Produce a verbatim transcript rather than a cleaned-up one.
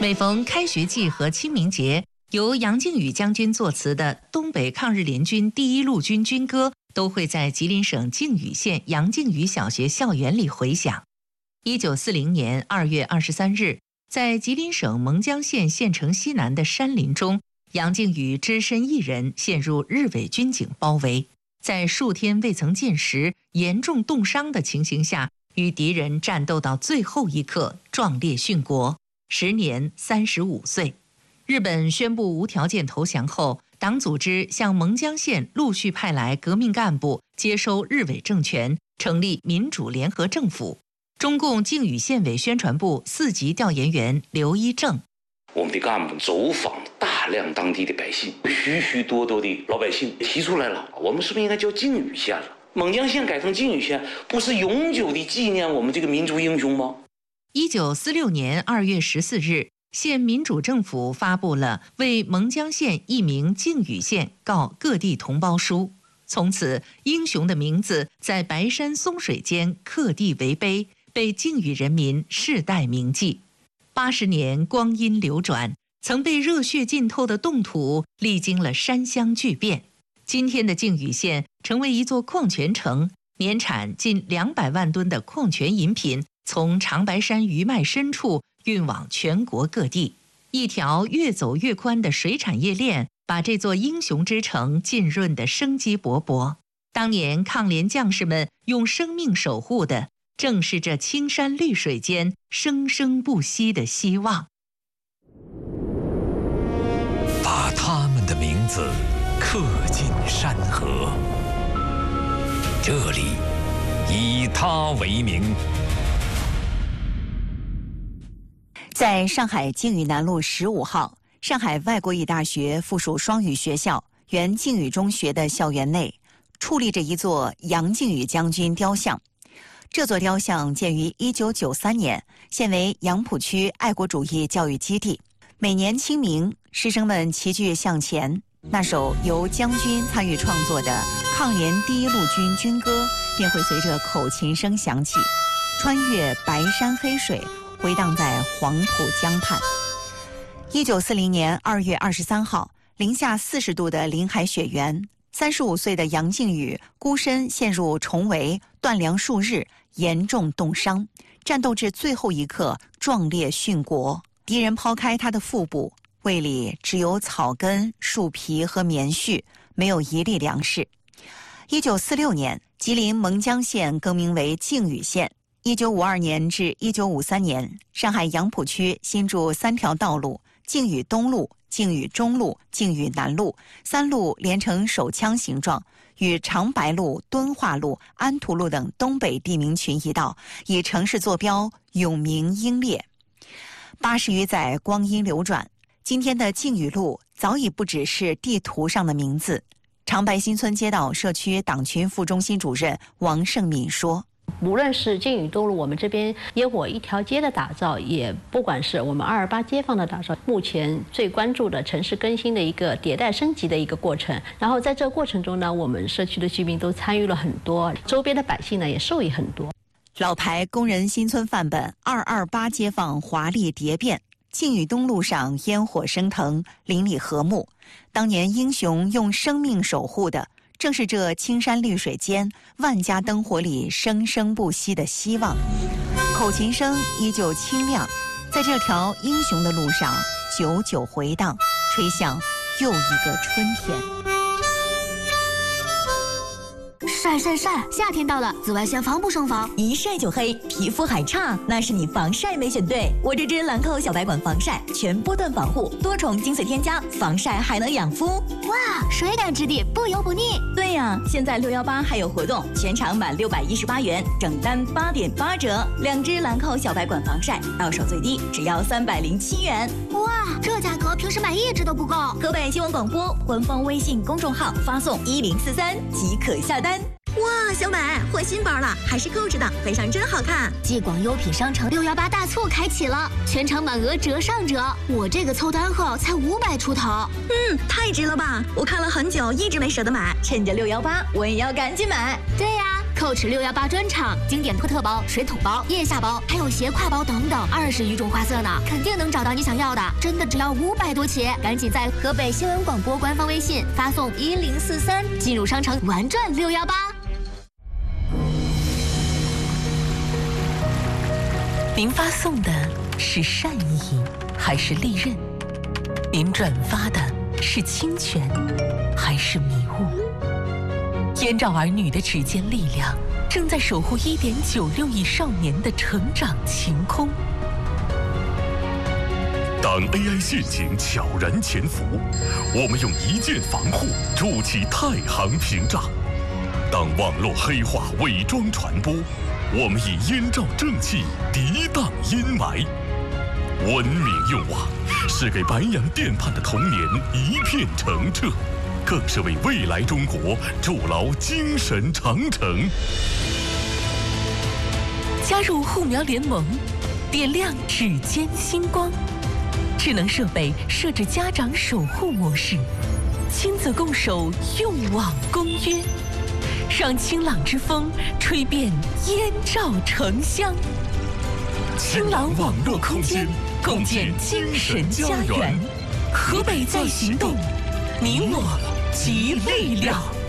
每逢开学季和清明节，由杨靖宇将军作词的东北抗日联军第一路军军歌都会在吉林省靖宇县杨靖宇小学校园里回响。一九四零年二月二十三日，在吉林省蒙江县县城西南的山林中，杨靖宇只身一人陷入日伪军警包围，在数天未曾进食、严重冻伤的情形下，与敌人战斗到最后一刻，壮烈殉国，时年三十五岁。日本宣布无条件投降后，党组织向蒙江县陆续派来革命干部接收日伪政权，成立民主联合政府。中共靖宇县委宣传部四级调研员刘一正： 我们的干部走访大量当地的百姓，许许多多的老百姓提出来了，我们是不是应该叫靖宇县了？蒙江县改成靖宇县，不是永久的纪念我们这个民族英雄吗？ 一九四六年二月十四日，县民主政府发布了为蒙江县易名靖宇县告各地同胞书，从此英雄的名字在白山松水间刻地为碑，被靖宇人民世代铭记。八十年光阴流转，曾被热血浸透的冻土历经了山乡巨变，今天的靖宇县成为一座矿泉城，年产近两百万吨的矿泉饮品从长白山余脉深处运往全国各地，一条越走越宽的水产业链把这座英雄之城浸润得生机勃勃。当年抗联将士们用生命守护的，正是这青山绿水间生生不息的希望。 把他们的名字刻进山河，这里以他为名。 在上海靖宇南路十五号，上海外国语大学附属双语学校原靖宇中学的校园内，矗立着一座杨靖宇将军雕像。这座雕像建于一九九三年，现为杨浦区爱国主义教育基地。每年清明，师生们齐聚向前，那首由将军参与创作的抗联第一路军军歌便会随着口琴声响起，穿越白山黑水，回荡在黄浦江畔。一九四零年二月二十三号，零下四十度的林海雪原，三十五岁的杨靖宇孤身陷入重围，断粮数日，严重冻伤，战斗至最后一刻，壮烈殉国。敌人抛开他的腹部，胃里只有草根、树皮和棉絮，没有一粒粮食。一九四六年，吉林蒙江县更名为靖宇县。一九五二年至一九五三年，上海杨浦区新筑三条道路：靖宇东路、靖宇中路、靖宇南路，三路连成手枪形状，与长白路、敦化路、安图路等东北地名群一道，以城市坐标，永鸣英烈。八十余载光阴流转，今天的靖宇路早已不只是地图上的名字。长白新村街道社区党群副中心主任王胜敏说： 无论是靖宇东路我们这边烟火一条街的打造，也不管是我们二二八街坊的打造，目前最关注的城市更新的一个迭代升级的一个过程。然后在这个过程中呢，我们社区的居民都参与了很多，周边的百姓呢也受益很多。 老牌工人新村范本二二八街坊华丽蝶变，靖宇东路上烟火升腾，邻里和睦。当年英雄用生命守护的，正是这青山绿水间万家灯火里生生不息的希望。口琴声依旧清亮，在这条英雄的路上久久回荡，吹响又一个春天。 晒晒晒！夏天到了，紫外线防不胜防， 一晒就黑，皮肤还差，那是你防晒没选对。我这支兰蔻小白管防晒，全波段防护，多重精粹添加，防晒还能养肤。 哇，水感质地，不油不腻。 对呀，现在六幺八还有活动，全场满六百一十八元，整单八点八折。两支兰蔻小白管防晒，到手最低只要三百零七元。 哇，这价格平时买一支都不够。 河北新闻广播官方微信公众号发送一零四三即可下单。 哇，小买换新包了，还是购置的，背上真好看。 继广优品商城六幺八大促开启了，全场满额折上折。我这个凑单后才五百出头， 嗯，太值了吧！我看了很久，一直没舍得买。 趁着六幺八，我也要赶紧买。 对呀、啊。 Coach 六一八专场，经典托特包、水桶包、腋下包，还有斜挎包等等，二十余种花色呢，肯定能找到你想要的。真的只要五百多起，赶紧在河北新闻广播官方微信发送一零四三，进入商城玩转六一八。 您发送的是善意还是利刃？您转发的是侵权还是迷雾？燕赵儿女的指尖力量正在守护一点九六亿少年的成长晴空。 当 A I 陷阱悄然潜伏，我们用一键防护筑起太行屏障；当网络黑化伪装传播，我们以燕赵正气涤荡阴霾。文明用网是给白洋淀畔的童年一片澄澈，更是为未来中国筑牢精神长城。 加入护苗联盟，点亮指尖星光。智能设备设置家长守护模式，亲子共守用网公约，让清朗之风吹遍燕赵城乡。清朗网络空间，共建精神家园。河北在行动，你我集力量。